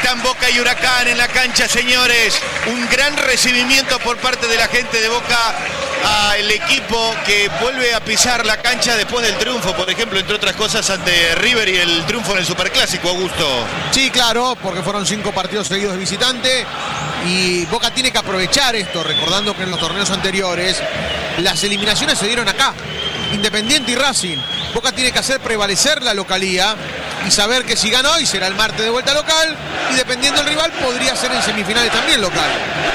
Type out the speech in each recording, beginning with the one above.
Están Boca y Huracán en la cancha, señores. Un gran recibimiento por parte de la gente de Boca al equipo que vuelve a pisar la cancha después del triunfo, por ejemplo, entre otras cosas, ante River y el triunfo en el Superclásico, Augusto. Sí, claro, porque fueron 5 partidos seguidos de visitante y Boca tiene que aprovechar esto, recordando que en los torneos anteriores las eliminaciones se dieron acá, Independiente y Racing. Boca tiene que hacer prevalecer la localía y saber que si gana hoy será el martes de vuelta local y dependiendo del rival podría ser en semifinales también local.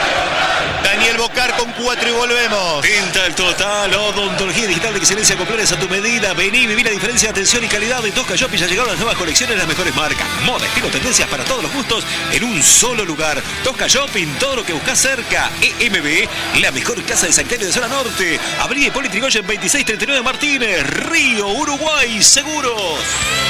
Daniel Bocar con 4 y volvemos. Dental Total, odontología digital de excelencia con planes a tu medida. Vení, viví la diferencia de atención y calidad de Tosca Shopping. Ya llegaron las nuevas colecciones, las mejores marcas, moda, estilo, tendencias para todos los gustos en un solo lugar. Tosca Shopping, todo lo que buscas cerca. EMB, la mejor casa de sanitario de zona norte. Avenida Hipólito Yrigoyen 2639 Martínez, Río, Uruguay, seguros.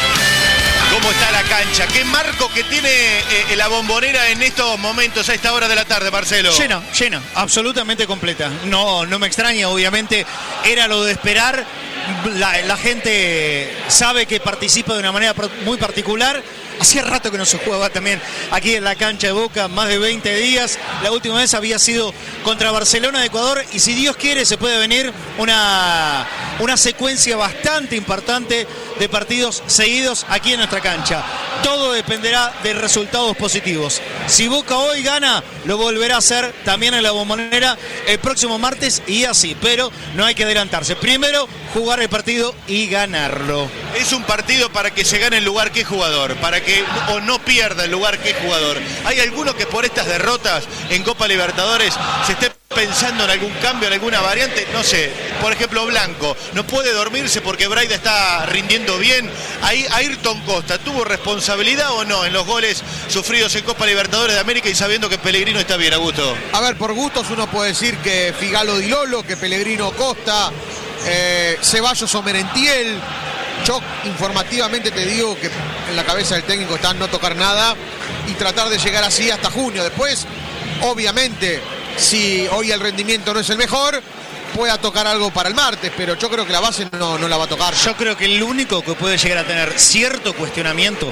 ¿Cómo está la cancha? ¿Qué marco que tiene la Bombonera en estos momentos a esta hora de la tarde, Marcelo? Llena, absolutamente completa. No me extraña, obviamente, era lo de esperar. La gente sabe que participa de una manera muy particular. Hacía rato que no se jugaba también aquí en la cancha de Boca, más de 20 días. La última vez había sido contra Barcelona de Ecuador y si Dios quiere se puede venir una secuencia bastante importante de partidos seguidos aquí en nuestra cancha. Todo dependerá de resultados positivos. Si Boca hoy gana, lo volverá a hacer también en la Bombonera el próximo martes y así, pero no hay que adelantarse. Primero, jugar el partido y ganarlo. Es un partido para que se gane el lugar que jugador, para que o no pierda el lugar que jugador. Hay alguno que por estas derrotas en Copa Libertadores se esté pensando en algún cambio, en alguna variante, no sé, por ejemplo Blanco, no puede dormirse porque Braida está rindiendo bien. Ahí Ayrton Costa, ¿tuvo responsabilidad o no en los goles sufridos en Copa Libertadores de América y sabiendo que Pellegrino está bien, Augusto? A ver, por gustos uno puede decir que Figalo Di Lolo, que Pellegrino Costa, Ceballos o Merentiel. Yo informativamente te digo que en la cabeza del técnico está no tocar nada y tratar de llegar así hasta junio. Después, obviamente, si hoy el rendimiento no es el mejor, pueda tocar algo para el martes, pero yo creo que la base no la va a tocar. Yo creo que el único que puede llegar a tener cierto cuestionamiento,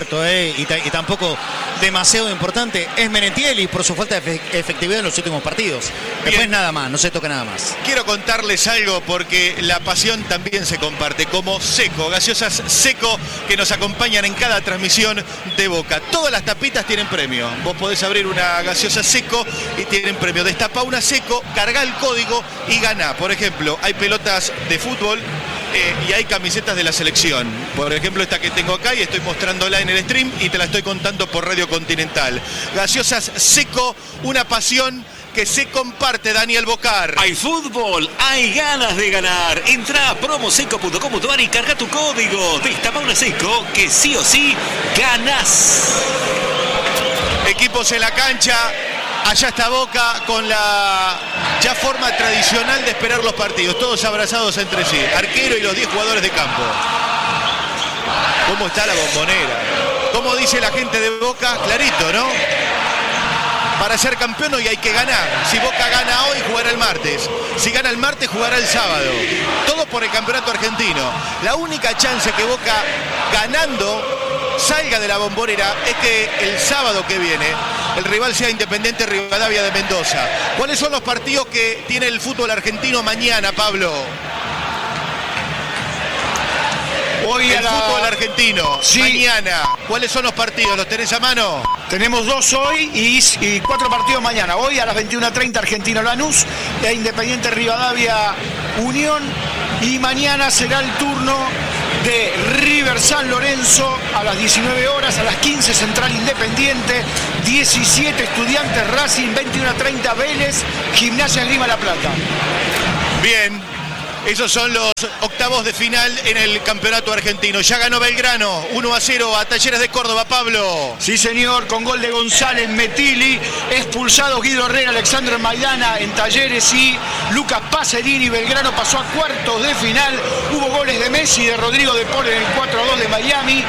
y tampoco demasiado importante, es Merentiel por su falta de efectividad en los últimos partidos. Después Bien. Nada más, no se toca nada más. Quiero contarles algo porque la pasión también se comparte, como Seco, gaseosas Seco que nos acompañan en cada transmisión de Boca. Todas las tapitas tienen premio. Vos podés abrir una gaseosa Seco y tienen premio. Destapá una Seco, cargá el código y ganá. Por ejemplo, hay pelotas de fútbol y hay camisetas de la selección. Por ejemplo, esta que tengo acá y estoy mostrándola en el stream y te la estoy contando por Radio Continental. Gaseosas Seco, una pasión que se comparte, Daniel Bocar. Hay fútbol, hay ganas de ganar. Entrá a promoseco.com.ar y carga tu código. Destapa una Seco que sí o sí ganás. Equipos en la cancha. Allá está Boca con la ya forma tradicional de esperar los partidos, todos abrazados entre sí, arquero y los 10 jugadores de campo. ¿Cómo está la Bombonera? ¿Cómo dice la gente de Boca? Clarito, ¿no? Para ser campeón hoy hay que ganar. Si Boca gana hoy, jugará el martes. Si gana el martes, jugará el sábado. Todo por el campeonato argentino. La única chance que Boca ganando salga de la Bombonera es que el sábado que viene el rival sea Independiente Rivadavia de Mendoza. ¿Cuáles son los partidos que tiene el fútbol argentino mañana, Pablo? Hoy el fútbol argentino, sí. Mañana. ¿Cuáles son los partidos? ¿Los tenés a mano? Tenemos 2 hoy y 4 partidos mañana. Hoy a las 21:30 Argentino Lanús, e Independiente Rivadavia Unión. Y mañana será el turno de River San Lorenzo a las 19 horas, a las 15 Central Independiente, 17 Estudiantes Racing, 21:30 Vélez, Gimnasia Grima La Plata. Bien. Esos son los octavos de final en el campeonato argentino. Ya ganó Belgrano 1-0 a Talleres de Córdoba, Pablo. Sí, señor, con gol de González Metili, expulsados Guido Herrera, Alexandro Maidana en Talleres y Lucas Pacerini. Belgrano pasó a cuartos de final. Hubo goles de Messi y de Rodrigo de Paul en el 4-2 de Miami.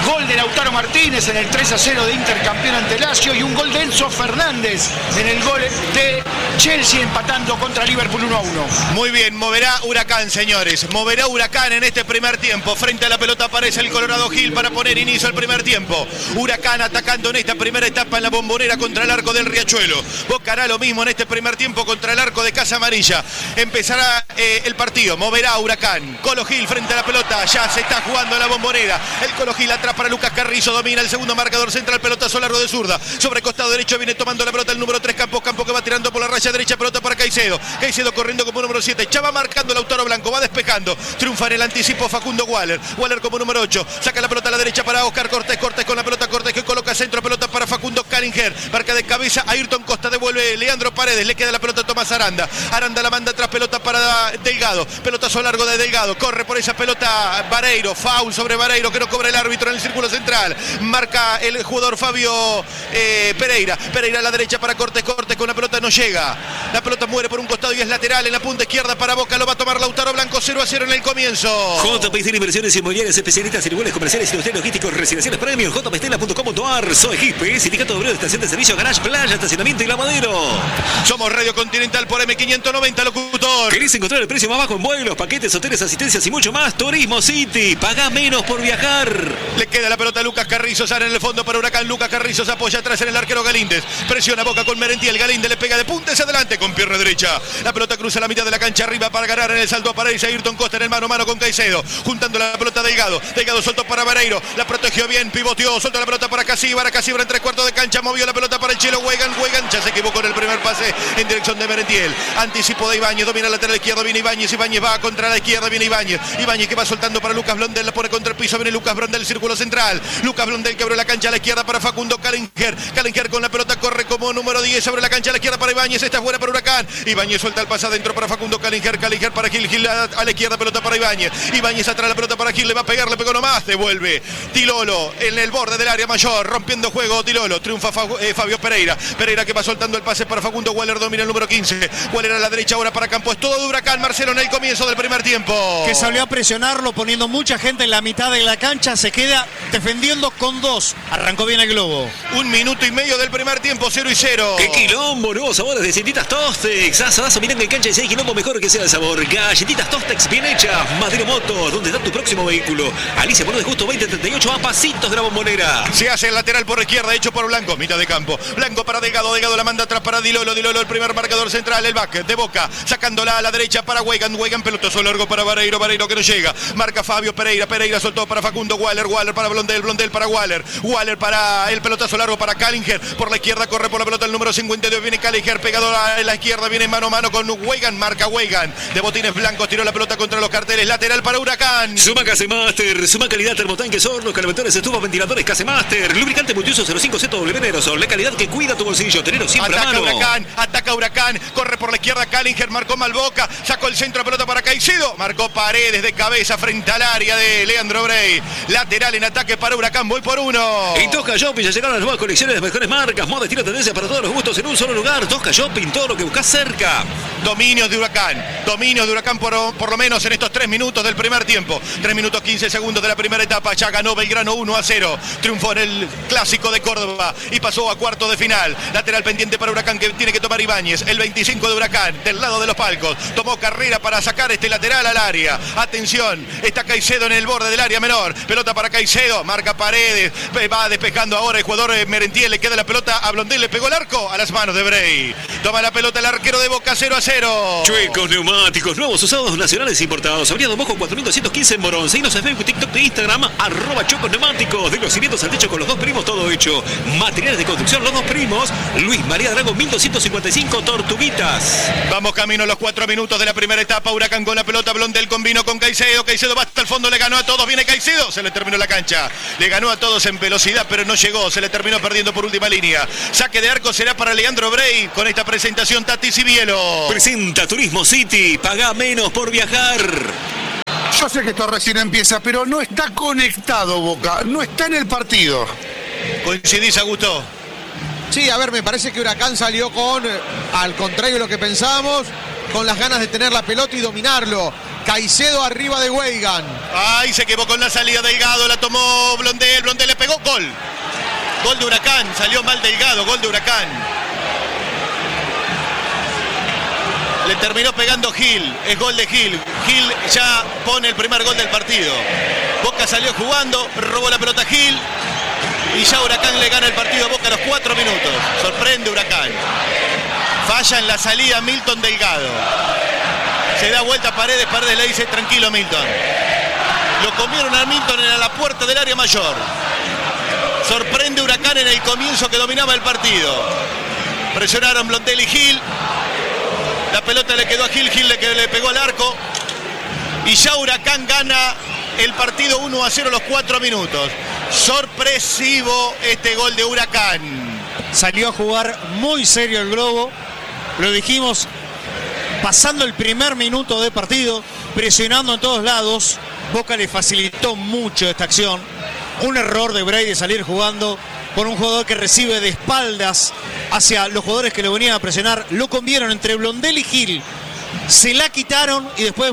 Gol de Lautaro Martínez en el 3-0 de Inter, campeón ante Lazio, y un gol de Enzo Fernández en el gol de Chelsea empatando contra Liverpool 1-1. Muy bien, moverá Huracán, señores. Moverá Huracán en este primer tiempo. Frente a la pelota aparece el Colorado Gil para poner inicio al primer tiempo. Huracán atacando en esta primera etapa en la Bombonera contra el arco del Riachuelo. Boca hará lo mismo en este primer tiempo contra el arco de Casa Amarilla. Empezará el partido. Moverá Huracán. Colo Gil frente a la pelota. Ya se está jugando en la Bombonera. El Colo Gil atrás para Lucas Carrizo. Domina el segundo marcador central. Pelotazo largo de zurda. Sobre costado derecho viene tomando la pelota el número 3 Campos. Campo que va tirando por la raya derecha. Pelota para Caicedo. Caicedo corriendo como número 7. Ya va marcando Lautaro Blanco. Va despejando. Triunfa en el anticipo Facundo Waller. Waller como número 8. Saca la pelota a la derecha para Oscar Cortés. Cortés con la pelota. Cortés que coloca centro. Pelota para Facundo Calinger. Marca de cabeza. Ayrton Costa devuelve Leandro Paredes. Le queda la pelota a Tomás Aranda. Aranda la manda atrás. Pelota para Delgado. Pelotazo largo de Delgado. Corre por esa pelota Vareiro. Foul sobre Vareiro que no cobra el árbitro en el círculo central. Marca el jugador Fabio Pereira. Pereira a la derecha para Cortés. Cortés con la pelota no llega. La pelota muere por un costado y es lateral en la punta izquierda para Boca. Lo va a tomar Lautaro Blanco. 0-0 en el comienzo. JP Steel Inversiones Inmobiliarias, especialistas en inmuebles comerciales, industriales, logísticos, residenciales, premios. jpstela.com.ar. Soy Gispe, Sindicato de Obreros, Estación de Servicio, Garage, Playa, Estacionamiento y Lavadero. Somos Radio Continental por M590, locutor. ¿Querés encontrar el precio más bajo en vuelos, paquetes, hoteles, asistencias y mucho más? Turismo City. Pagá menos por viajar. Le queda la pelota a Lucas Carrizo. Sale en el fondo para Huracán. Lucas Carrizo se apoya atrás en el arquero Galíndez. Presiona Boca con Merentiel. Galíndez le pega de punta hacia adelante con pierna derecha. La pelota cruza la mitad de la cancha arriba para ganar en el salto a Paredes. Ayrton Costa en el mano a mano con Caicedo. Juntando la pelota Delgado. Delgado soltó para Vareiro. La protegió bien. Pivoteó. Soltó la pelota para Casibra. Casibra en 3/4 de cancha. Movió la pelota para el Chelo Weigand. Weigand ya se equivocó en el primer pase en dirección de Merentiel. Anticipo de Ibáñez. Domina el lateral izquierdo. Viene Ibáñez. Ibáñez va contra la izquierda. Viene Ibáñez. Ibáñez que va soltando para Lucas Blondel. La pone contra el piso. Viene Lucas Blondel. Círculo central. Lucas Blondel que abre la cancha a la izquierda para Facundo Calinger. Calinger con la pelota corre como número 10 sobre la cancha a la izquierda para Ibáñez. Esta es buena para Huracán. Ibáñez suelta el pase adentro para Facundo Calinger. Calinger para Gil. Gil a la izquierda. Pelota para Ibáñez. Ibáñez atrás la pelota para Gil. Le va a pegar. Le pegó nomás. Devuelve. Tilolo en el borde del área mayor. Rompiendo juego. Tilolo. Triunfa Fabio Pereira. Pereira que va soltando el pase para Facundo Waller. Domina el número 15. Waller a la derecha ahora para Campos. Todo de Huracán. Marcelo en el comienzo del primer tiempo. Que salió a presionarlo poniendo mucha gente en la mitad de la cancha. Se queda defendiendo con 2. Arrancó bien el globo. 1 minuto y medio del primer tiempo. 0-0. ¡Qué quilombo! Nuevos sabores de galletitas Tostex. Asazo, miren en cancha y 6 quilombo mejor que sea el sabor. Galletitas Tostex bien hechas. Madero Motos, donde está tu próximo vehículo. Alicia Moreno de Justo 2038 a pasitos de la Bombonera. Se hace el lateral por izquierda, hecho por Blanco, mitad de campo. Blanco para Delgado, Delgado la manda atrás para Dilolo, Dilolo el primer marcador central, el back de Boca, sacándola a la derecha para Weigand, Weigand pelotazo largo para Vareiro, Vareiro que no llega. Marca Fabio Pereira, Pereira soltó para Facundo Waller, Waller para Blondel, Blondel para Waller, Waller para el pelotazo largo para Calinger. Por la izquierda corre por la pelota el número 52, viene Calinger pegado a la izquierda, viene mano a mano con Weigand, marca Weigand. De botines blancos tiró la pelota contra los carteles, lateral para Huracán. Suma Casemaster, suma calidad termotanques, hornos, calentadores, estufas, ventiladores, Casemaster, lubricante multiuso 05 ZW Aerosol, la calidad que cuida tu bolsillo, tenerlo siempre a mano. Ataca Huracán, corre por la izquierda Calinger, marcó Malboca, sacó el centro de pelota para Caicedo, marcó Paredes de cabeza frente al área de Leandro Brey. Lateral en ataque para Huracán, voy por 1. En Tosca Shopping ya llegaron las nuevas colecciones de las mejores marcas, moda, estilo, tendencia para todos los gustos en un solo lugar. Tosca Shopping, todo lo que buscas cerca. Dominios de Huracán por lo menos en estos 3 minutos del primer tiempo. 3 minutos 15 segundos de la primera etapa. Ya ganó Belgrano 1-0. Triunfó en el Clásico de Córdoba y pasó a cuartos de final. Lateral pendiente para Huracán que tiene que tomar Ibáñez. El 25 de Huracán del lado de los palcos. Tomó carrera para sacar este lateral al área. Atención, está Caicedo en el borde del área menor. Pelota para Caicedo. Marca Paredes. Va despejando ahora el jugador Merentiel. Le queda la pelota a Blondel. Le pegó el arco a las manos de Brey. Toma la pelota el arquero de Boca 0-0. Chuecos neumáticos, nuevos usados nacionales importados. Avenida Don Bosco 4215 en Morón. Seguinos en Facebook, TikTok e Instagram, @Chuecos Neumáticos. De los cimientos al techo con los dos primos, todo hecho. Materiales de construcción, los dos primos. Luis María Drago, 1255, Tortuguitas. Vamos camino a los 4 minutos de la primera etapa. Huracán con la pelota, Blondel combinó con Caicedo. Caicedo va hasta el fondo, le ganó a todos. Viene Caicedo, se le terminó la cancha. Le ganó a todos en velocidad, pero no llegó. Se le terminó perdiendo por última línea. Saque de arco será para Leandro Brey con esta presentación Tati Cibielo. Presenta Turismo City, paga menos por viajar. Yo sé que esto recién empieza, pero no está conectado Boca, no está en el partido. ¿Coincidís, Augusto? Sí, a ver, me parece que Huracán salió con, al contrario de lo que pensábamos, con las ganas de tener la pelota y dominarlo. Caicedo arriba de Weigand. Ay, se quedó con la salida Delgado, la tomó Blondel, Blondel le pegó, gol. Gol de Huracán, salió mal Delgado, gol de Huracán. Le terminó pegando Gil, es gol de Gil. Gil ya pone el primer gol del partido. Boca salió jugando, robó la pelota Gil y ya Huracán le gana el partido a Boca a los 4 minutos. Sorprende Huracán. Falla en la salida Milton Delgado. Se da vuelta a Paredes, Paredes le dice tranquilo Milton. Lo comieron a Milton en la puerta del área mayor. Sorprende Huracán en el comienzo que dominaba el partido. Presionaron Blondel y Gil. La pelota le quedó a Gil, Gil le pegó al arco. Y ya Huracán gana el partido 1-0 a los 4 minutos. Sorpresivo este gol de Huracán. Salió a jugar muy serio el Globo. Lo dijimos, pasando el primer minuto de partido, presionando en todos lados. Boca le facilitó mucho esta acción. Un error de Bray de salir jugando por un jugador que recibe de espaldas hacia los jugadores que lo venían a presionar. Lo convieron entre Blondel y Gil. Se la quitaron y después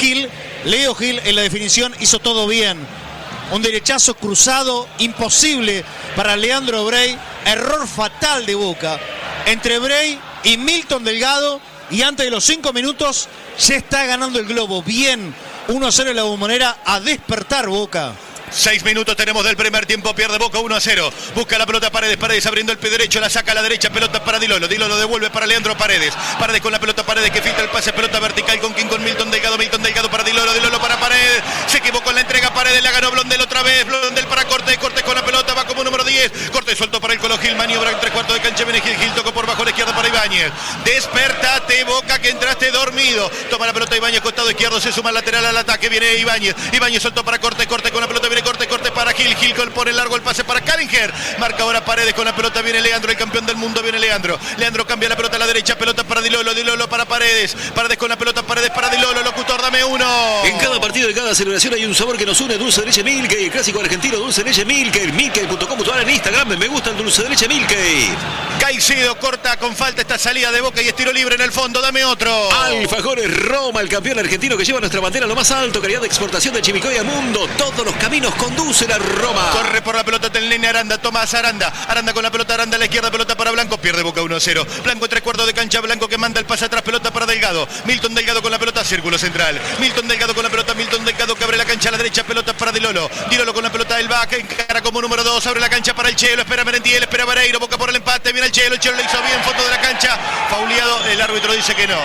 Leo Gil en la definición hizo todo bien. Un derechazo cruzado imposible para Leandro Bray. Error fatal de Boca. Entre Bray y Milton Delgado. Y antes de los 5 minutos ya está ganando el Globo. Bien, 1-0 en la Bombonera, a despertar Boca. 6 minutos tenemos del primer tiempo, pierde Boca 1-0. Busca la pelota Paredes, Paredes abriendo el pie derecho, la saca a la derecha, pelota para Dilolo. Dilolo devuelve para Leandro Paredes. Paredes con la pelota, Paredes que filtra el pase, pelota vertical con quién, con Milton Delgado. Milton Delgado para Dilolo, Dilolo para Paredes. Se equivocó en la entrega, Paredes la ganó Blondel otra vez. Blondel para Cortés, Cortés con la pelota, va como número 10. Cortés soltó para el Colo Gil, maniobra en 3/4 de cancha, viene Gil, Gil tocó por bajo a la izquierda para Ibáñez. Despertate Boca que entraste dormido. Toma la pelota Ibáñez, costado izquierdo, se suma lateral al ataque, viene Ibáñez. Ibáñez soltó para Cortés, Cortés con la pelota, viene Cortés, Cortés para Gil, Gil pone largo el pase para Kallinger. Marca ahora Paredes con la pelota, viene Leandro, el campeón del mundo, viene Leandro. Leandro cambia la pelota a la derecha, pelota para Dilolo, Dilolo para Paredes. Paredes con la pelota, Paredes para Dilolo, locutor, dame uno. En cada partido, en cada celebración hay un sabor que nos une, dulce de leche Milky, el clásico argentino dulce de leche Milky, milky.com.ar en Instagram, me gusta el dulce de leche Milky. Caicedo corta con falta esta salida de Boca y es tiro libre en el fondo, dame otro. Alfajores Roma, el campeón argentino que lleva nuestra bandera a lo más alto, calidad de exportación de Chimicoy al mundo, todos los caminos conducen a Roma. Corre por la pelota del nene Aranda, Tomás Aranda. Aranda con la pelota, Aranda a la izquierda, pelota para Blanco, pierde Boca 1-0. Blanco en 3/4 de cancha, Blanco que manda el pase atrás, pelota para Delgado. Milton Delgado con la pelota, círculo central. Milton Delgado con la pelota, Milton Delgado que abre la cancha a la derecha, pelota para Dilolo. Dilolo con la pelota del back, encara como número 2, abre la cancha para el Chelo, espera Merentiel, espera Vareiro, Boca por el empate, viene el Chelo le hizo bien, fondo de la cancha, fauleado, el árbitro dice que no.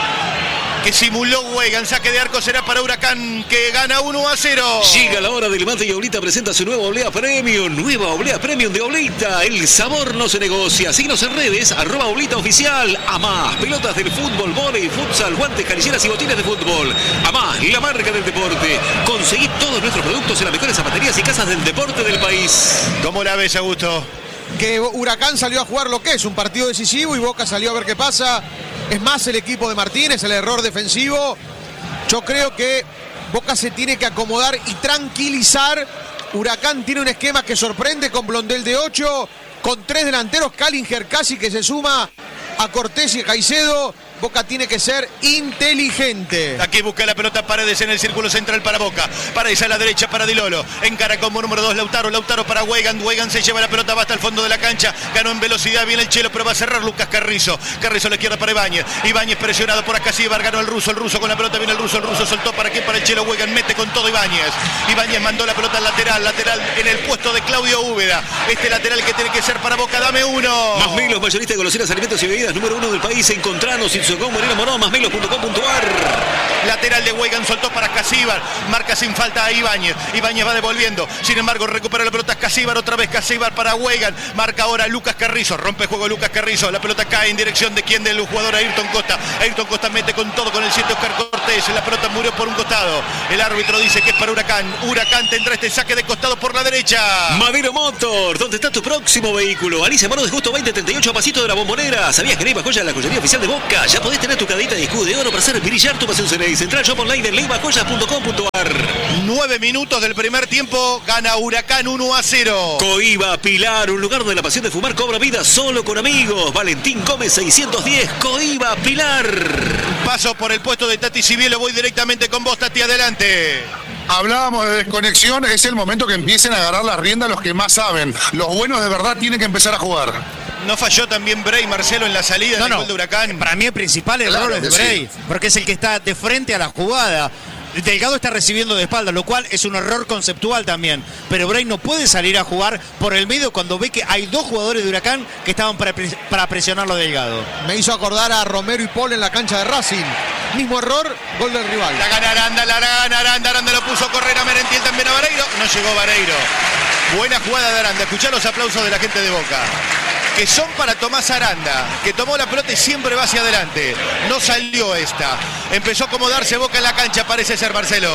Que simuló Weigand, saque de arco será para Huracán que gana 1-0. Llega la hora del mate y Oblita presenta su nueva Oblea Premium, nueva Oblea Premium de Oblita, el sabor no se negocia. Síguenos en redes, @Oblita Oficial. Amás, pelotas del fútbol, vóley, futsal, guantes, canilleras y botines de fútbol. Amás, la marca del deporte. Conseguí todos nuestros productos en las mejores zapaterías y casas del deporte del país. ¿Cómo la ves, Augusto? Que Huracán salió a jugar lo que es un partido decisivo y Boca salió a ver qué pasa. Es más el equipo de Martínez, el error defensivo. Yo creo que Boca se tiene que acomodar y tranquilizar. Huracán tiene un esquema que sorprende con Blondel de 8, con 3 delanteros, Kallinger casi que se suma a Cortés y a Caicedo. Boca tiene que ser inteligente. Aquí busca la pelota Paredes en el círculo central para Boca. Paredes a la derecha para Dilolo. Encara como número 2 Lautaro. Lautaro para Weigand. Weigand se lleva la pelota, va hasta el fondo de la cancha. Ganó en velocidad, viene el Chelo, pero va a cerrar Lucas Carrizo. Carrizo a la izquierda para Ibáñez. Ibáñez presionado por Acasíbar. Ganó el ruso con la pelota, viene el ruso soltó para quién, para el Chelo. Weigand mete con todo Ibáñez. Ibáñez mandó la pelota al lateral en el puesto de Claudio Úbeda. Este lateral que tiene que ser para Boca, dame uno. Más Melos, mayorista de golosinas, alimentos y bebidas, número 1 del país. Encontranos en Socón, Moreno Morón, másmelos.com.ar. Lateral de Weigand, soltó para Acasíbar. Marca sin falta a Ibáñez. Ibáñez va devolviendo. Sin embargo, recupera la pelota Acasíbar. Otra vez Acasíbar para Weigand. Marca ahora Lucas Carrizo. Rompe juego Lucas Carrizo. La pelota cae en dirección de quién, del jugador Ayrton Costa. Ayrton Costa mete con todo con el 7 Oscar Cortés. La pelota murió por un costado. El árbitro dice que es para Huracán. Huracán tendrá este saque de costado por la derecha. Madero Motor, ¿dónde está tu próximo vehículo? Alicia Mano de Justo 2038 a pasito de la Bombonera. ¿Sabías que no hay más joya en la joyería oficial de Boca? Llama podés tener tu cadita de escudo de oro para hacer brillar tu pasión Ceneice. Central Shop Online en leivajoyas.com.ar. 9 minutos del primer tiempo, gana Huracán 1-0. Coiba Pilar, un lugar donde la pasión de fumar cobra vida solo con amigos. Valentín Gómez 610, Coiba Pilar. Paso por el puesto de Tati Cibielo, voy directamente con vos, Tati, adelante. Hablábamos de desconexión, es el momento que empiecen a agarrar las riendas los que más saben. Los buenos de verdad tienen que empezar a jugar. ¿No falló también Bray Marcelo en la salida del gol de Huracán? Para mí el principal error es de Bray, porque es el que está de frente a la jugada. Delgado está recibiendo de espalda, lo cual es un error conceptual también. Pero Bray no puede salir a jugar por el medio cuando ve que hay dos jugadores de Huracán que estaban para presionarlo a Delgado. Me hizo acordar a Romero y Paul en la cancha de Racing. Mismo error, gol del rival. La gana Aranda lo puso a correr a Merentiel, también a Vareiro. No llegó Vareiro. Buena jugada de Aranda. Escuchá los aplausos de la gente de Boca, que son para Tomás Aranda, que tomó la pelota y siempre va hacia adelante. No salió esta. Empezó a acomodarse Boca en la cancha, parece ser Marcelo.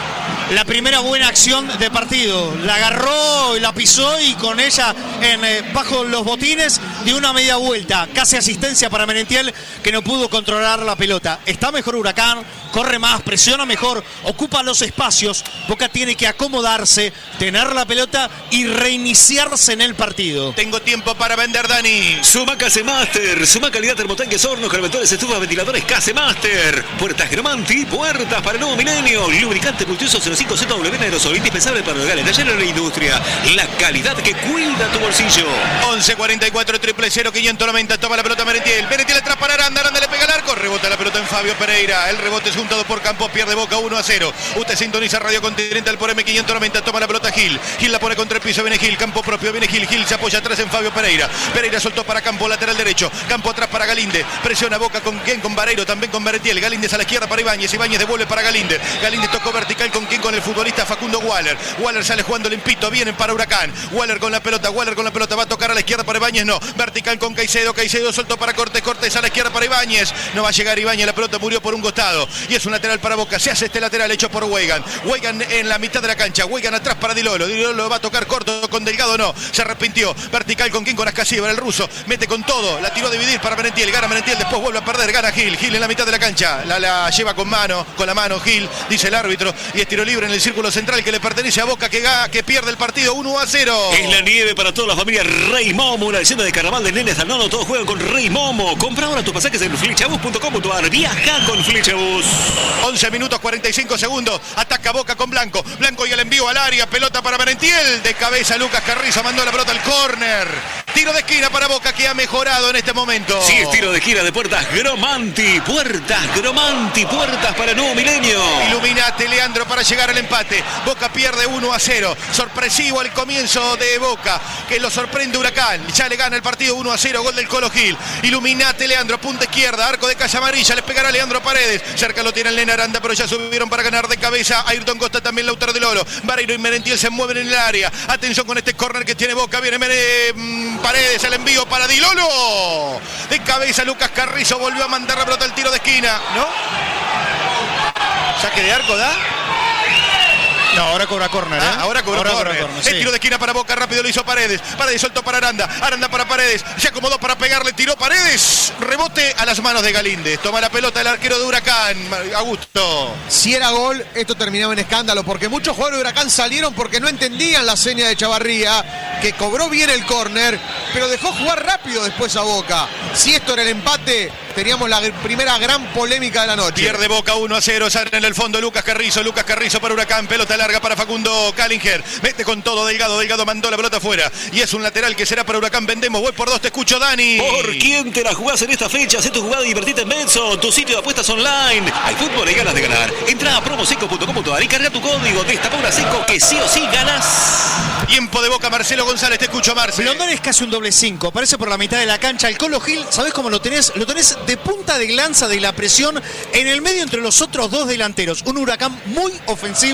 La primera buena acción de partido. La agarró, la pisó y con ella bajo los botines dio una media vuelta. Casi asistencia para Merentiel, que no pudo controlar la pelota. Está mejor Huracán, corre más, presiona mejor, ocupa los espacios. Boca tiene que acomodarse, tener la pelota y reiniciarse en el partido. Tengo tiempo para vender, Dani. Suma Casemaster, suma calidad termotanques, hornos, calentadores, estufas, ventiladores, Casemaster. Puertas Gromanti, puertas para el nuevo milenio. Lubricante multiuso 05ZW aerosol, indispensable para el hogar, el taller de la industria. La calidad que cuida tu bolsillo. 11-44 000 590. Toma la pelota Merentiel. Merentiel atrás para Aranda. Aranda le pega al arco. Rebota la pelota en Fabio Pereira. El rebote es juntado por Campos. Pierde Boca 1-0. Usted sintoniza Radio Continental por M590. Toma la pelota Gil. Gil la pone contra el piso. Viene Gil. Campo propio. Viene Gil. Gil se apoya atrás en Fabio Pereira. Pereira soltó para Campo. Lateral derecho. Campo atrás para Galinde. Presiona Boca con quién. Con Vareiro. También con Merentiel. Galíndez a la izquierda para Ibáñez. Ibáñez devuelve para Galíndez. Galíndez tocó vertical con quién. Con el futbolista Facundo Waller. Waller sale jugando limpito. Vienen para Huracán. Waller con la pelota. Waller con la pelota. Va a tocar a la izquierda para Ibáñez. No. Vertical con Caicedo. Caicedo soltó para Cortés. Cortés a la izquierda para Ibáñez. No va a llegar Ibáñez. La pelota murió por un costado. Y es un lateral para Boca. Se hace este lateral hecho por Weigan. Weigan en la mitad de la cancha. Weigan atrás para Dilolo. Dilolo va a tocar corto con Delgado. No. Se arrepintió. Vertical con quién. Con Ascasíbar. El ruso. Mete con todo. La tiró a dividir para Merentiel. Gana Merentiel. Después vuelve a perder. Gana Gil. Gil en la mitad de la cancha. La lleva con mano. Con la mano Gil. Dice el árbitro. Y es tiro libre en el círculo central que le pertenece a Boca, que pierde el partido 1-0. Es la nieve para toda la familia Rey Momo, una escena de carnaval de nenes al nono, todos juegan con Rey Momo. Compra ahora tus pasajes en flechabus.com.ar. Viaja con Flechabus. 11 minutos 45 segundos. Ataca Boca con Blanco. Blanco y el envío al área. Pelota para Merentiel. De cabeza Lucas Carrizo mandó la pelota al córner. Tiro de esquina para Boca, que ha mejorado en este momento. Sí, es tiro de esquina de Puertas Gromanti. Puertas Gromanti. Puertas para el nuevo milenio. Iluminate, Leandro, para llegar al empate. Boca pierde 1-0. Sorpresivo el comienzo de Boca, que lo sorprende Huracán. Ya le gana el partido 1-0. Gol del Colo Gil. Iluminate, Leandro, punta izquierda, arco de calle amarilla. Le pegará Leandro Paredes. Cerca lo tiene el Nena Aranda, pero ya subieron para ganar de cabeza. Ayrton Costa, también Lautaro del Oro. Vareiro y Merentiel se mueven en el área. Atención con este córner que tiene Boca. Viene Paredes, el envío para Dilolo. De cabeza Lucas Carrizo volvió a mandar la pelota al tiro de esquina. ¿No? ¿Saque de arco da? No, ahora cobra córner, ¿eh? Ahora cobra córner. Sí. El tiro de esquina para Boca, rápido lo hizo Paredes. Paredes soltó para Aranda. Aranda para Paredes. Se acomodó para pegarle, tiró Paredes. Rebote a las manos de Galíndez. Toma la pelota el arquero de Huracán. Augusto. Si era gol, esto terminaba en escándalo, porque muchos jugadores de Huracán salieron porque no entendían la seña de Chavarría, que cobró bien el córner, pero dejó jugar rápido después a Boca. Si esto era el empate, teníamos la primera gran polémica de la noche. Pierde Boca 1-0, sale en el fondo Lucas Carrizo para Huracán, pelota larga para Facundo Callinger, mete con todo Delgado mandó la pelota afuera, y es un lateral que será para Huracán. Vendemos, voy por 2, te escucho, Dani. ¿Por quién te la jugás en esta fecha? Haz tu jugada y divertite en Betson, tu sitio de apuestas online. Hay fútbol y ganas de ganar. Entra a promoseco.com.ar y carga tu código, destapa una Seco que sí o sí ganas. Tiempo de Boca, Marcelo González, te escucho, Marcelo. Blondón es casi un doble 5, aparece por la mitad de la cancha. El Colo Gil, ¿sabés cómo lo tenés? Lo tenés de punta de lanza de la presión en el medio entre los otros dos delanteros. Un Huracán muy ofensivo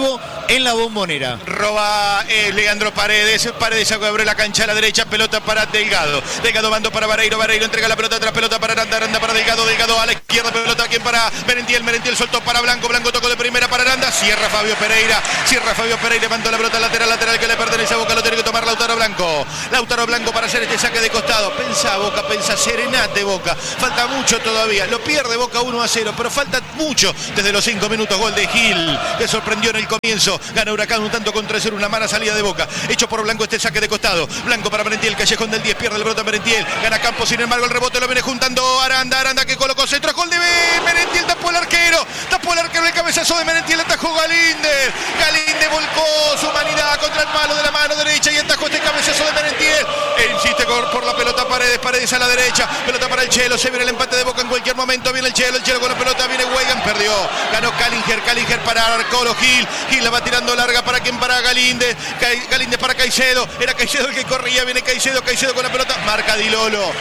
en la Bombonera. Roba Leandro Paredes abre la cancha a la derecha, pelota para Delgado. Delgado mando para Vareiro entrega la pelota atrás, pelota para Aranda para Delgado a la izquierda, pelota aquí para Merentiel soltó para Blanco tocó de primera para Aranda, cierra Fabio Pereira, mandó la pelota lateral que le pertenece a Boca, lo tiene que tomar Lautaro Blanco para hacer este saque de costado. Pensa Boca, serenate Boca, falta mucho todavía, lo pierde Boca 1-0, pero falta mucho desde los 5 minutos. Gol de Gil, que sorprendió en el comienzo, gana Huracán un tanto contra 0, una mala salida de Boca, hecho por Blanco este saque de costado. Blanco para Merentiel, callejón del 10, pierde el pelota Merentiel, gana Campos, sin embargo el rebote lo viene juntando Aranda que colocó centro, gol de Merentiel, tapó el arquero, el cabezazo de Merentiel, atajó Galíndez volcó su humanidad contra el palo de la mano derecha y atajó este cabezazo de Merentiel, insiste por la pelota Paredes a la derecha, pelota para el Chelo, se viene el empate de Boca en cualquier momento, viene el Chelo con la pelota, viene Weigan, perdió, ganó Callinger para Arcolo, Gil la va tirando larga, ¿para quién? Para Galíndez para Caicedo, era Caicedo el que corría, viene Caicedo con la pelota, marca Di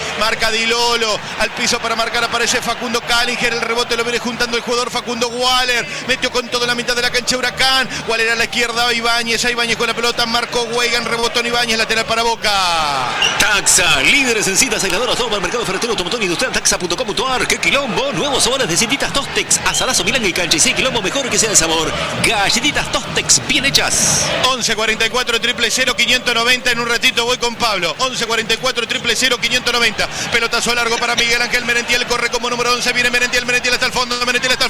Lolo, al piso para marcar, aparece Facundo Callinger, el rebote lo viene juntando el jugador Facundo Waller, metió con toda la mitad de la cancha Huracán, Waller a la izquierda, Ibáñez con la pelota, marcó Weigan, rebotó en Ibáñez, lateral para Boca. Taxa, líderes en cintas aisladoras, todo para el mercado ferretero, automotor industrial, taxa.com.ar, qué quilombo, nuevos sabores de cintitas Tostex, asadazo, milanga y cancha, y 6 quilombo, mejor que sea el sabor, galletitas Tostex, bien hechas. 11-44-000-590, en un ratito voy con Pablo, 11-44-000-590, pelotazo largo para Miguel Ángel Merentiel, corre como número 11, viene Merentiel hasta el fondo,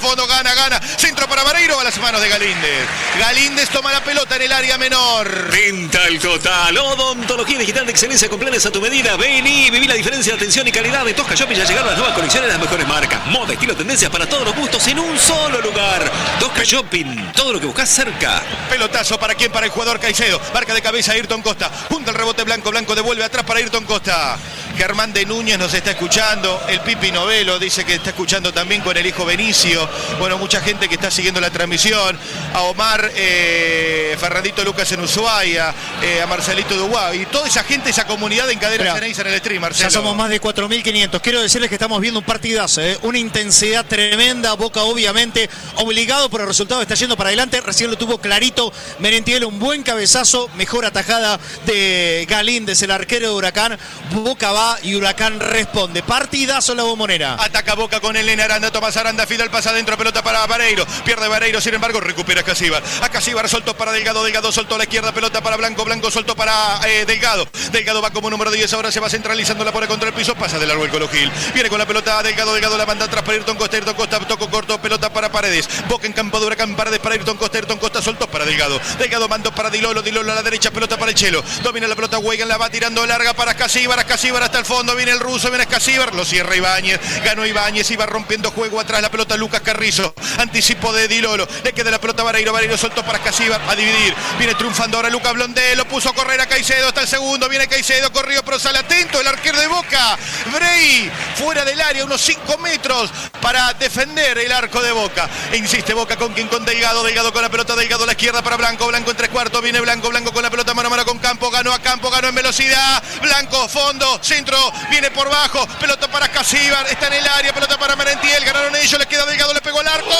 gana, centro para Vareiro, a las manos de Galíndez toma la pelota en el área menor. Dental Total, odontología digital de excelencia con planes a tu medida, vení, viví la diferencia de atención y calidad de Tosca Shopping, ya llegaron las nuevas colecciones, las mejores marcas, moda, estilo, tendencias para todos los gustos en un solo lugar. Tosca Shopping, todo lo que buscas cerca. Pelotazo para quién, para el jugador Caicedo, marca de cabeza Ayrton Costa, junta el rebote Blanco devuelve atrás para Ayrton Costa. Germán de Núñez nos está escuchando, el Pipi Novelo dice que está escuchando también con el hijo Benicio, bueno, mucha gente que está siguiendo la transmisión, a Omar, Fernandito Lucas en Ushuaia, a Marcelito Duguá, y toda esa gente, esa comunidad en Cadena Ceneiza en el stream, Marcelo. Ya somos más de 4.500, quiero decirles que estamos viendo un partidazo, una intensidad tremenda, Boca obviamente obligado por el resultado, está yendo para adelante, recién lo tuvo clarito Merentiel, un buen cabezazo, mejor atajada de Galíndez, el arquero de Huracán, Boca va y Huracán responde. Partidazo la Bombonera. Ataca Boca con el nene Aranda, Tomás Aranda, Fidel pasa adentro, pelota para Vareiro, pierde Vareiro, sin embargo recupera a Casíbar soltó para Delgado soltó a la izquierda, pelota para Blanco soltó para Delgado va como número 10, ahora se va centralizando, la pone contra el piso, pasa de largo el Colo Gil, viene con la pelota Delgado la manda atrás para Ayrton Costa, tocó corto, pelota para Paredes, Boca en campo de Huracán, Paredes para Ayrton Costa soltó para Delgado mandó para Di Lolo a la derecha, pelota para el Chelo, domina la pelota Weigan, la va tirando larga para Casíbar hasta el fondo, viene el ruso, viene Casíbar, lo cierra Ibáñez, ganó Ibáñez, iba rompiendo juego atrás, la pelota Lucas Carrizo, anticipo de Di Lolo, le queda la pelota Vareiro soltó para Casíbar, a dividir, viene triunfando ahora Lucas Blondel, lo puso a correr a Caicedo hasta el segundo, viene Caicedo, corrió, pero sale atento el arquero de Boca, Brey, fuera del área, unos 5 metros para defender el arco de Boca, insiste Boca con Delgado con la pelota, Delgado a la izquierda para Blanco en 3/4, viene Blanco con la pelota mano a mano con Campo, ganó en velocidad, Blanco, fondo, centro, viene por bajo, pelota para Casíbar, está en el área, pelota para Merentiel, ganaron ellos, le queda Delgado, le pegó al arco,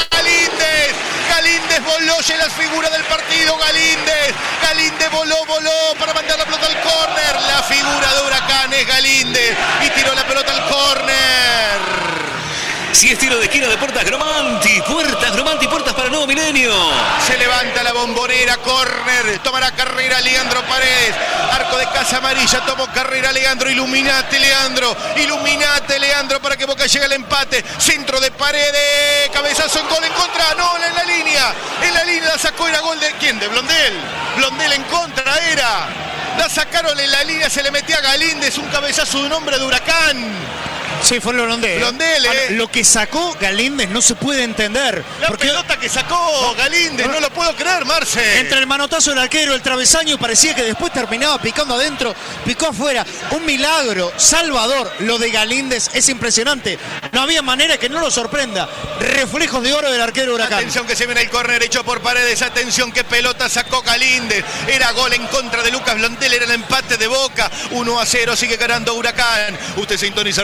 Galíndez voló, ya la figura del partido, Galíndez voló para mandar la pelota al córner, la figura de Huracán es Galíndez y tiró la pelota al córner. Si es tiro de esquina de Puertas Gromanti, puertas para Nuevo Milenio. Se levanta la Bombonera, córner, tomará carrera Leandro Paredes, arco de Casa Amarilla, tomó carrera Leandro, iluminate Leandro para que Boca llegue al empate, centro de Paredes, cabezazo en gol en contra, no, en la línea la sacó, era gol de ¿quién? De Blondel en contra era, la sacaron en la línea, se le metía a Galíndez, un cabezazo de un hombre de Huracán. Sí, fue Blondel. Lo que sacó Galíndez no se puede entender. La pelota que sacó Galíndez, no lo puedo creer, Marce. Entre el manotazo del arquero, el travesaño, parecía que después terminaba picando adentro, picó afuera. Un milagro, Salvador. Lo de Galíndez es impresionante. No había manera que no lo sorprenda. Reflejos de oro del arquero Huracán. Atención que se viene el córner hecho por Paredes. Atención que pelota sacó Galíndez. Era gol en contra de Lucas Blondel, era el empate de Boca. 1-0, sigue ganando Huracán. Usted sintoniza Radio Continental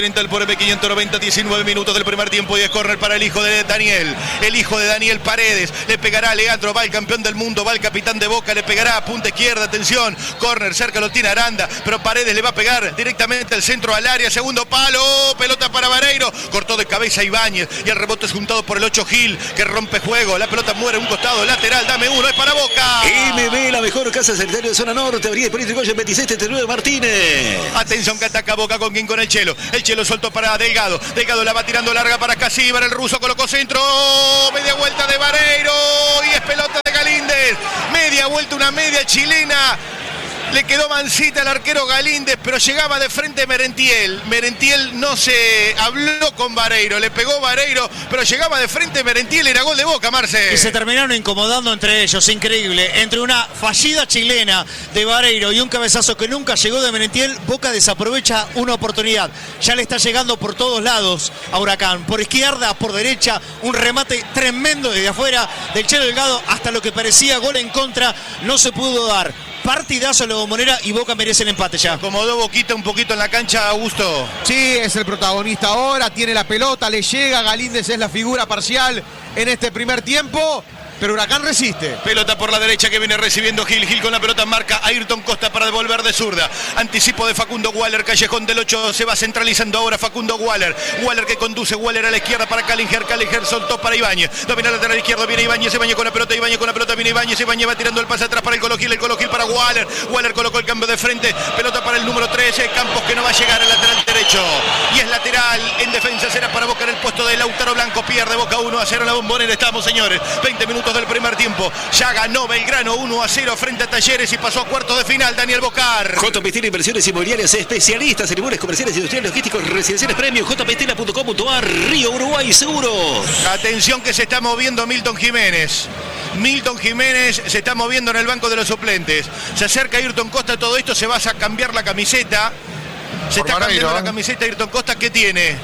Continental por M590, 19 minutos del primer tiempo y es córner para el hijo de Daniel. El hijo de Daniel Paredes. Le pegará a Leandro, va el campeón del mundo, va el capitán de Boca, le pegará a punta izquierda, atención. Córner, cerca lo tiene Aranda, pero Paredes le va a pegar directamente al centro al área, segundo palo, pelota para Vareiro. Cortó de cabeza Ibáñez y el rebote es juntado por el 8 Gil, que rompe juego. La pelota muere un costado lateral, dame uno, es para Boca. MB, la mejor casa sanitaria de zona norte, avenida Hipólito Yrigoyen 2639 Martínez. Atención que ataca Boca con quien, con el Chelo. El Chelo soltó para Delgado. Delgado la va tirando larga para Casíbar. El ruso colocó centro. Media vuelta de Vareiro y es pelota de Galíndez. Media vuelta, una media chilena. Le quedó mansita al arquero Galíndez, pero llegaba de frente Merentiel. Merentiel no se habló con Vareiro, le pegó Vareiro, pero llegaba de frente Merentiel, era gol de Boca, Marce. Y se terminaron incomodando entre ellos, increíble. Entre una fallida chilena de Vareiro y un cabezazo que nunca llegó de Merentiel, Boca desaprovecha una oportunidad. Ya le está llegando por todos lados a Huracán. Por izquierda, por derecha, un remate tremendo desde afuera del Chelo Delgado, hasta lo que parecía gol en contra, no se pudo dar. Partidazo en la Bombonera y Boca merece el empate ya. Acomodó Boquita un poquito en la cancha, Augusto. Sí, es el protagonista ahora, tiene la pelota, le llega, Galíndez es la figura parcial en este primer tiempo, pero Huracán resiste. Pelota por la derecha que viene recibiendo Gil. Gil con la pelota marca a Ayrton Costa para devolver de zurda. Anticipo de Facundo Waller, callejón del 8, se va centralizando ahora Facundo Waller. Waller que conduce, Waller a la izquierda para Callinger. Callinger soltó para Ibáñez. Domina el lateral izquierdo, viene Ibáñez, Ibáñez con la pelota, Ibáñez con la pelota, viene Ibáñez, Ibáñez va tirando el pase atrás para el Colo Gil para Waller. Waller colocó el cambio de frente, pelota para el número 13, Campos que no va a llegar al lateral derecho. Y es lateral, en defensa será para Boca en el puesto de Lautaro Blanco. Pierde Boca 1-0 en la Bombonera. Estamos, señores, 20 minutos del primer tiempo. Ya ganó Belgrano 1-0 frente a Talleres y pasó a cuartos de final Daniel Bocar. JP Estela Inversiones Inmobiliarias, especialistas en inmuebles comerciales, industriales, logísticos, residenciales, premios, jpestela.com.ar, Río Uruguay Seguros. Atención que se está moviendo Milton Jiménez. Milton Jiménez se está moviendo en el banco de los suplentes. Se acerca Ayrton Costa, todo esto se va a cambiar la camiseta. Se está cambiando la camiseta Ayrton Costa, ¿qué tiene?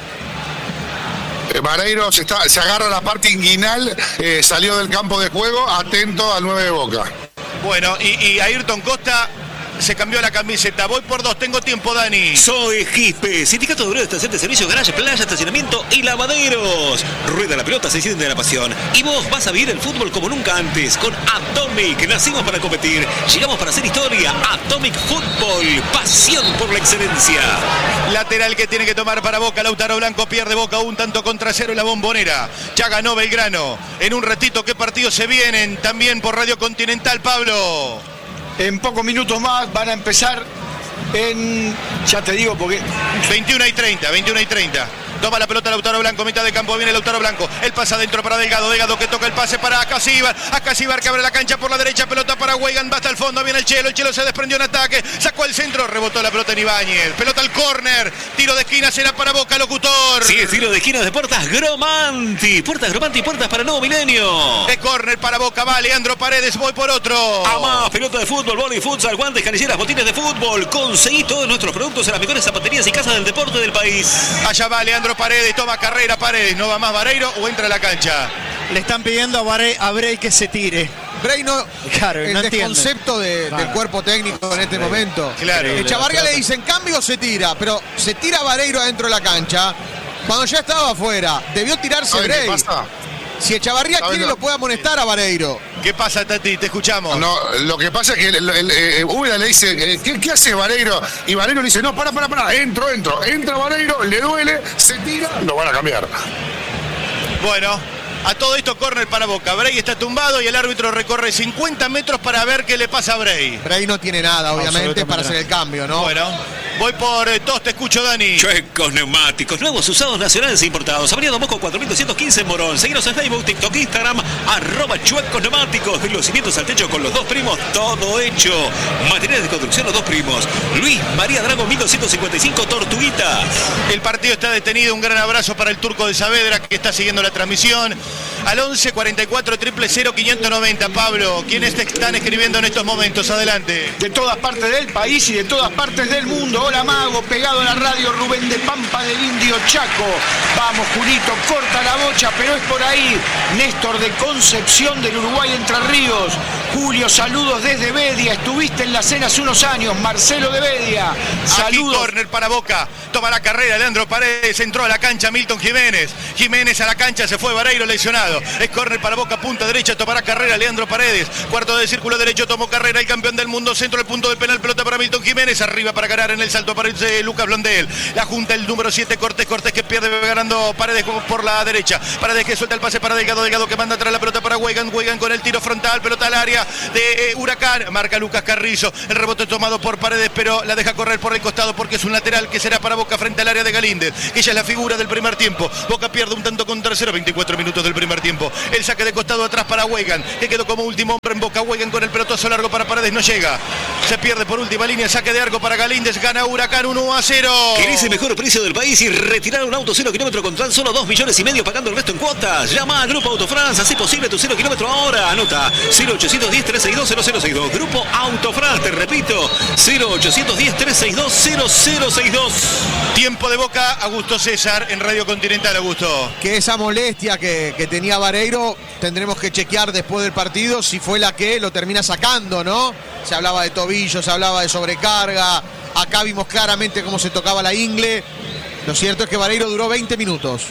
Vareiro se agarra la parte inguinal, salió del campo de juego, atento al 9 de Boca. Bueno, y Ayrton Costa se cambió la camiseta. Voy por dos, tengo tiempo, Dani. Soy Gispe, Sindicato de Obreros, Estación de Servicio, Garaje, Playa, Estacionamiento y Lavaderos. Rueda la pelota, se enciende la pasión. Y vos vas a vivir el fútbol como nunca antes. Con Atomic, nacimos para competir, llegamos para hacer historia. Atomic Fútbol, pasión por la excelencia. Lateral que tiene que tomar para Boca, Lautaro Blanco, pierde Boca un tanto contra cero en la Bombonera. Ya ganó Belgrano. En un ratito, ¿qué partidos se vienen? También por Radio Continental, Pablo. En pocos minutos más van a empezar ya te digo porque... 21:30. Toma la pelota Lautaro Blanco, mitad de campo, viene Lautaro Blanco. El pase adentro para Delgado. Delgado que toca el pase para Acasíbar. Acasíbar que abre la cancha por la derecha. Pelota para Weigan, va hasta el fondo. Viene el Chelo. El Chelo se desprendió en ataque. Sacó el centro. Rebotó la pelota en Ibáñez. Pelota al córner. Tiro de esquina será para Boca, locutor. Sí, es tiro de esquina de Puertas Gromanti. Puertas Gromanti, puertas para Nuevo Milenio. De córner para Boca. Va Leandro Paredes. Voy por otro. Amás, pelota de fútbol, vóley, futsal, guantes, canilleras, botines de fútbol. Conseguí todos nuestros productos en las mejores zapaterías y casas del deporte del país. Allá va Leandro Paredes. Toma carrera Paredes, no va más Vareiro o entra a la cancha. Le están pidiendo a Bray que se tire. Bray no, claro, el no desconcepto del cuerpo técnico en este momento. Claro. Echavarría le dice en cambio se tira, pero se tira Vareiro adentro de la cancha. Cuando ya estaba afuera, debió tirarse Bray. ¿Qué pasa? Si Echavarría quiere, lo puede amonestar a Vareiro. ¿Qué pasa, Tati? Te escuchamos. No, lo que pasa es que Úbeda le dice, ¿qué hace Vareiro? Y Vareiro le dice, no, para, entro. Entra Vareiro, le duele, se tira, lo van a cambiar. Bueno, a todo esto córner para Boca. Bray está tumbado y el árbitro recorre 50 metros para ver qué le pasa a Bray. Bray no tiene nada, obviamente, para hacer el cambio, ¿no? Bueno, voy por todos, te escucho, Dani. Chuecos Neumáticos, nuevos, usados, nacionales e importados. Avenida Don Bosco 4215 en Morón. Seguinos en Facebook, TikTok, Instagram, @Chuecos Neumáticos. De los cimientos al techo con los dos primos, todo hecho. Materiales de construcción, los dos primos. Luis María Drago, 1255, Tortuguita. El partido está detenido. Un gran abrazo para el Turco de Saavedra que está siguiendo la transmisión. Al 11 44 000 590. Pablo, ¿quiénes te están escribiendo en estos momentos? Adelante. De todas partes del país y de todas partes del mundo. Hola, Mago, pegado a la radio, Rubén de Pampa del Indio Chaco. Vamos, Julito, corta la bocha, pero es por ahí. Néstor de Concepción del Uruguay Entre Ríos. Julio, saludos desde Bedia. Estuviste en la cena hace unos años. Marcelo de Bedia. Saludos. Aquí córner para Boca. Toma la carrera Leandro Paredes. Entró a la cancha Milton Jiménez. Jiménez a la cancha. Se fue Vareiro lesionado. Es córner para Boca. Punta derecha. Tomará carrera Leandro Paredes. Cuarto de círculo derecho. Tomó carrera el campeón del mundo. Centro del punto del penal. Pelota para Milton Jiménez. Arriba para ganar en el salto para Lucas Blondel. La junta el número 7. Cortés que pierde ganando Paredes por la derecha. Paredes que suelta el pase para Delgado. Delgado que manda atrás la pelota para Weigand. Weigand con el tiro frontal. Pelota al área de Huracán. Marca Lucas Carrizo. El rebote tomado por Paredes, pero la deja correr por el costado porque es un lateral que será para Boca frente al área de Galíndez, que ella es la figura del primer tiempo. Boca pierde un tanto contra 0, 24 minutos del primer tiempo. El saque de costado atrás para Weigand, que quedó como último hombre en Boca. Weigand con el pelotazo largo para Paredes, no llega. Se pierde por última línea, saque de arco para Galíndez. Gana Huracán 1-0. ¿Querés el mejor precio del país y retirar un auto 0 kilómetro con tan solo 2,5 millones pagando el resto en cuotas? Llama a Grupo Autofrance, hace posible tu 0 kilómetro ahora. Anota 0810-362-0062. Grupo Autofrance, te repito, 0810-362-0062. Tiempo de Boca, Augusto César en Radio Continental. Augusto. Que esa molestia que tenía Vareiro, tendremos que chequear después del partido si fue la que lo termina sacando, ¿no? Se hablaba de tobillo, se hablaba de sobrecarga. Acá vimos claramente cómo se tocaba la ingle. Lo cierto es que Vareiro duró 20 minutos.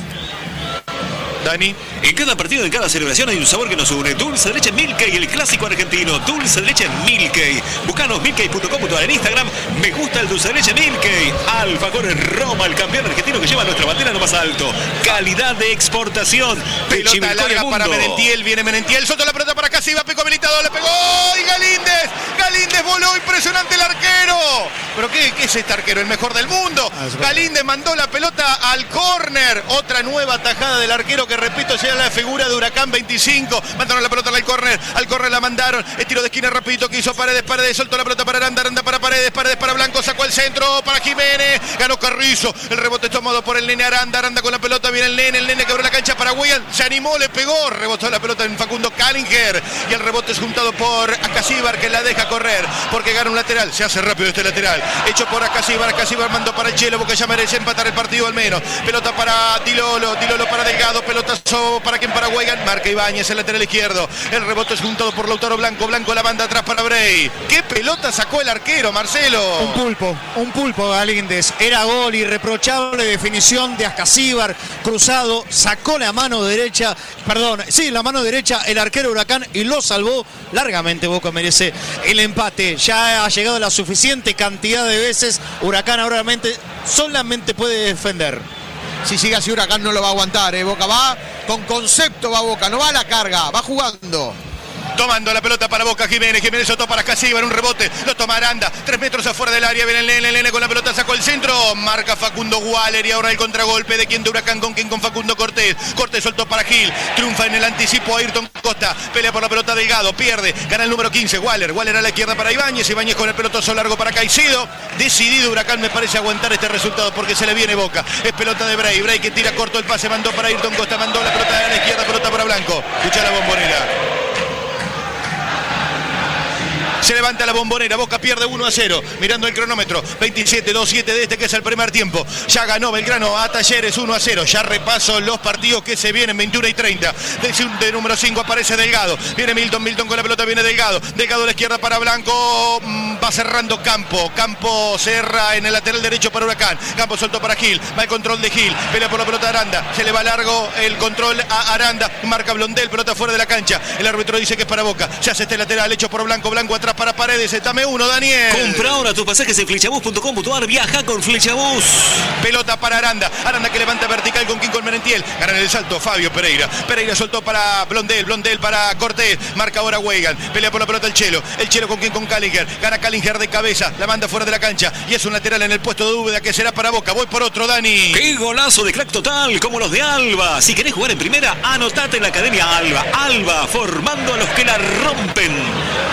Dani. En cada partido, en cada celebración hay un sabor que nos une. Dulce de leche Milkey, el clásico argentino. Dulce de leche Milkey. Buscanos milkey.com.ar en Instagram. Me gusta el dulce de leche Milkey. Alfajores Roma, el campeón argentino que lleva nuestra bandera en lo más alto. Calidad de exportación. Pelota larga para Merentiel. Viene Merentiel. Soltó la pelota para Casiva. Pico habilitado. Le pegó. Y Galíndez. Galíndez voló. Impresionante el arquero. ¿Pero qué es este arquero? El mejor del mundo. Galíndez mandó la pelota al córner. Otra nueva tajada del arquero que, repito, sea la figura de Huracán 25. Mandaron la pelota al córner la mandaron. Estiro de esquina rapidito que hizo Paredes. Paredes soltó la pelota para Aranda. Aranda para Paredes. Paredes para Blanco. Sacó el centro para Jiménez. Ganó Carrizo. El rebote tomado por el nene Aranda. Aranda con la pelota. Viene el nene. El nene que abrió la cancha para Weigand. Se animó, le pegó. Rebotó la pelota en Facundo Kallinger. Y el rebote es juntado por Acasíbar, que la deja correr porque gana un lateral. Se hace rápido este lateral. Hecho por Acasíbar. Acasíbar mandó para el Chelo porque ya merece empatar el partido al menos. Pelota para Dilolo. Dilolo para Delgado. Pelotazo para quien, para Weigand. Marca Ibáñez, el lateral izquierdo. El rebote es juntado por Lautaro Blanco. Blanco la banda atrás para Bray. ¿Qué pelota sacó el arquero, Marcelo? Un pulpo Galíndez. Era gol, irreprochable definición de Acasíbar. Cruzado, sacó la mano derecha. La mano derecha el arquero Huracán y lo salvó largamente. Boca merece el empate. Ya ha llegado la suficiente cantidad de veces. Huracán ahora solamente puede defender. Si sigue así, Huracán no lo va a aguantar, Boca va con concepto, va Boca, no va a la carga, va jugando. Tomando la pelota para Boca, Jiménez soltó para Casíbar, un rebote, lo toma Aranda, 3 metros afuera del área, viene el nene con la pelota, sacó el centro, marca Facundo Waller y ahora el contragolpe de quien de Huracán con Facundo Cortés. Cortés soltó para Gil, triunfa en el anticipo Ayrton Costa, pelea por la pelota Delgado, pierde, gana el número 15, Waller a la izquierda para Ibáñez con el pelotazo largo para Caicedo. Decidido Huracán me parece aguantar este resultado porque se le viene Boca, es pelota de Bray que tira corto el pase, mandó para Ayrton Costa, mandó la pelota a la izquierda, pelota para Blanco, escucha la Bombonera. Se levanta la Bombonera, Boca pierde 1-0, mirando el cronómetro, 27-2-7 de este que es el primer tiempo. Ya ganó Belgrano a Talleres 1-0, ya repaso los partidos que se vienen, 21-30. De número 5 aparece Delgado, viene Milton con la pelota, viene Delgado a la izquierda para Blanco, va cerrando Campo cerra en el lateral derecho para Huracán, Campo soltó para Gil, va el control de Gil, pelea por la pelota Aranda, se le va largo el control a Aranda, marca Blondel, pelota fuera de la cancha, el árbitro dice que es para Boca, se hace este lateral hecho por Blanco atrás para Paredes, dame uno, Daniel. Compra ahora tus pasajes en flechabús.com.ar, viaja con Flechabús. Pelota para Aranda que levanta vertical con Merentiel, gana en el salto Fabio Pereira soltó para Blondel para Cortés, marca ahora Weigand, pelea por la pelota el Chelo con Kallinger, gana Kallinger de cabeza, la manda fuera de la cancha y es un lateral en el puesto de Úbeda que será para Boca. Voy por otro, Dani. ¡Qué golazo de crack total como los de Alba! Si querés jugar en primera, anotate en la Academia Alba, formando a los que la rompen. Ataca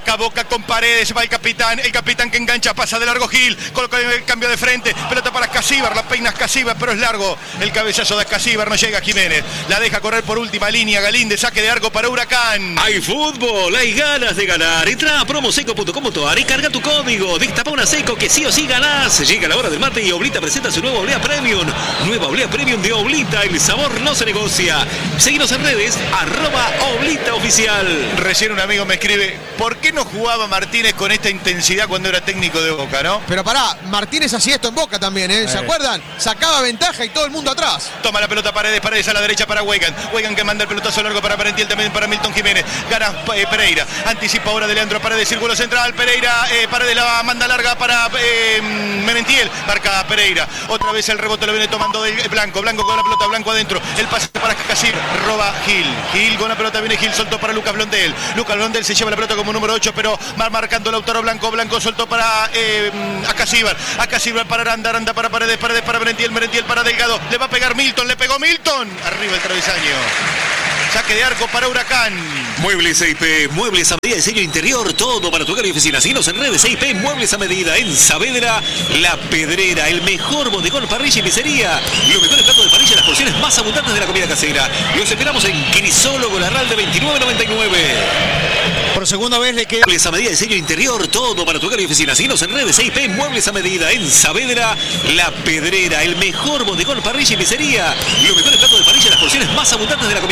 Ataca Boca con Paredes, va el capitán que engancha, pasa de largo Gil, coloca el cambio de frente, pelota para Escasíbar, la peina Escasíbar, pero es largo el cabezazo de Escasíbar, no llega Jiménez, la deja correr por última línea, Galíndez, saque de arco para Huracán. Hay fútbol, hay ganas de ganar. Entra a promoseco.com.ar y carga tu código. Destapa una Seco que sí o sí ganás. Llega la hora del mate y Oblita presenta su nueva Oblea Premium. Nueva Oblea Premium de Oblita, el sabor no se negocia. Seguinos en redes, @OblitaOficial. Recién un amigo me escribe, ¿por qué no jugaba Martínez con esta intensidad cuando era técnico de Boca, no? Pero pará, Martínez hacía esto en Boca también, ¿eh? ¿Se acuerdan? Sacaba ventaja y todo el mundo atrás. Toma la pelota Paredes a la derecha para Weigand que manda el pelotazo largo para Merentiel, también para Milton Jiménez. Gana Pereira, anticipa ahora de Leandro Paredes, círculo central, Pereira, Paredes la manda larga para Merentiel, marca Pereira. Otra vez el rebote lo viene tomando del Blanco con la pelota, Blanco adentro. El pase para Casir, roba Gil con la pelota, viene Gil, soltó para Lucas Blondel. Lucas Blondel se lleva la pelota como número 8, pero va marcando Lautaro Blanco soltó para Acasíbar para Aranda para Paredes para Merentiel para Delgado, le va a pegar Milton, le pegó Milton, arriba el travesaño. Saque de arco para Huracán. Muebles CIP, muebles a medida de sello interior, todo para tu hogar y oficina. Síguenos en redes CIP, muebles a medida. En Saavedra, La Pedrera, el mejor bodegón, parrilla y pizzería. Los mejores platos de parrilla, las porciones más abundantes de la comida casera. Los esperamos en Crisólogo Larralde 2999. Por segunda vez le queda... Muebles a medida de sello interior, todo para tu hogar y oficina. Síguenos en redes CIP, muebles a medida. En Saavedra, La Pedrera, el mejor bodegón, parrilla y pizzería. Los mejores platos de parrilla, las porciones más abundantes de la comida.